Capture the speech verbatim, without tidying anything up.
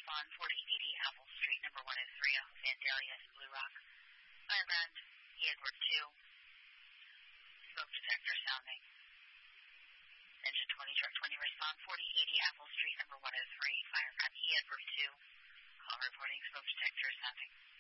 respond forty eighty Apple Street, number one oh three off Vandalia, Blue Rock. Firebrand, E Edward two. Smoke detector sounding. Engine twenty, truck twenty, respond forty eighty Apple Street, number one oh three. Firebrand, E Edward two. Call reporting, smoke detector sounding.